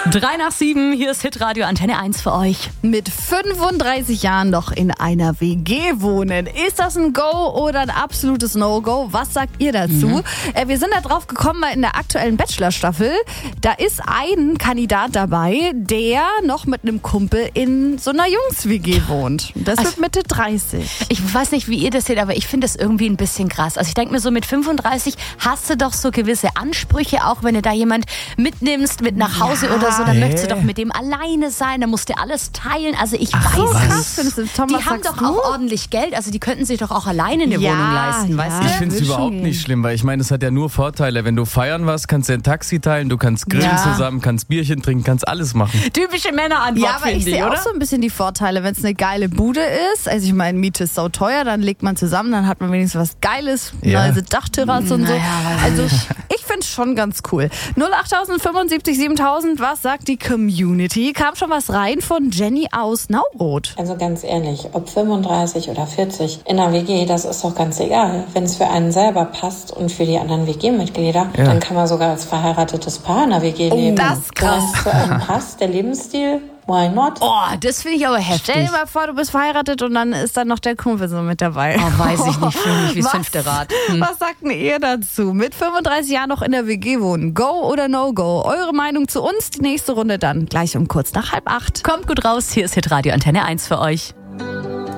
3 nach 7, hier ist Hitradio Antenne 1 für euch. Mit 35 Jahren noch in einer WG wohnen. Ist das ein Go oder ein absolutes No-Go? Was sagt ihr dazu? Wir sind da drauf gekommen, weil in der aktuellen Bachelor-Staffel, da ist ein Kandidat dabei, der noch mit einem Kumpel in so einer Jungs-WG wohnt. Das wird Mitte 30. Ich weiß nicht, wie ihr das seht, aber ich finde das irgendwie ein bisschen krass. Also ich denke mir so, mit 35 hast du doch so gewisse Ansprüche, auch wenn du da jemand mitnimmst mit nach Hause oder so, dann möchtest du doch mit dem alleine sein, dann musst du alles teilen. Also ich weiß So nicht. krass findest du, Tom, Die was haben sagst doch du? auch ordentlich Geld, also die könnten sich doch auch alleine eine Ja, Wohnung leisten, ja. weißt Ich du? finde es will überhaupt schon nicht gehen. schlimm, weil ich meine, es hat ja nur Vorteile. Wenn du feiern warst, kannst du ein Taxi teilen, du kannst grillen Ja. zusammen, kannst Bierchen trinken, kannst alles machen. Typische Männerantwort, Ja, aber ich finde ich, sehe auch oder? so ein bisschen die Vorteile, wenn es eine geile Bude ist. Also ich meine, Miete ist sauteuer, dann legt man zusammen, dann hat man wenigstens was Geiles, Ja. eine Dachterrasse und so. Naja, weiß Also ich finde es schon ganz cool. 08000 75 7000, was sagt die Community? Kam schon was rein von Jenny aus Nauroth. Also ganz ehrlich, ob 35 oder 40 in einer WG, das ist doch ganz egal. Wenn es für einen selber passt und für die anderen WG-Mitglieder, dann kann man sogar als verheiratetes Paar in einer WG leben. das ist krass. Wenn es für einen passt, der Lebensstil, why not? Oh, das finde ich aber Stell heftig. dir mal vor, du bist verheiratet und dann ist dann noch der Kumpel so mit dabei. Oh, weiß ich nicht, fühle mich wie das Was? 5. Rad. Was sagt denn ihr dazu? Mit 35 Jahren noch in der WG wohnen. Go oder No Go? Eure Meinung zu uns? Die nächste Runde dann gleich um kurz nach 7:30. Kommt gut raus, hier ist Hitradio Antenne 1 für euch.